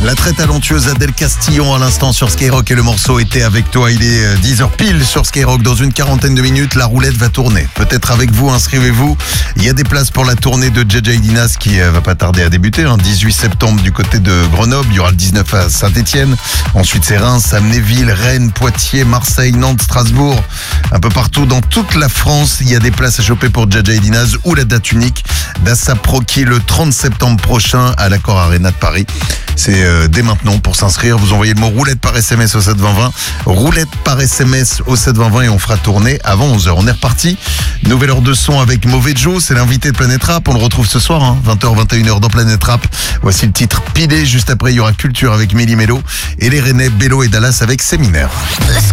La très talentueuse Adèle Castillon à l'instant sur Skyrock et le morceau était avec toi. Il est 10h pile sur Skyrock. Dans une quarantaine de minutes, la roulette va tourner. Peut-être avec vous, inscrivez-vous. Il y a des places pour la tournée de JJ Dinas qui va pas tarder à débuter. 18 septembre du côté de Grenoble. Il y aura le 19 à Saint-Etienne. Ensuite, c'est Reims, Amnéville, Rennes, Poitiers, Marseille, Nantes, Strasbourg. Un peu partout dans toute la France, il y a des places à choper pour JJ Dinas ou la date unique d'A$AP Rocky le 30 septembre prochain à l'Accor Arena de Paris. C'est dès maintenant pour s'inscrire. Vous envoyez le mot roulette par SMS au 72020. Roulette par SMS au 72020 et on fera tourner avant 11h. On est reparti. Nouvelle heure de son avec Mauvais Joe. C'est l'invité de Planète Rap. On le retrouve ce soir, 20h, 21h dans Planète Rap. Voici le titre Pilé. Juste après, il y aura Culture avec Méli Mélo. Et les Rennais, Bello et Dallas avec Séminaire.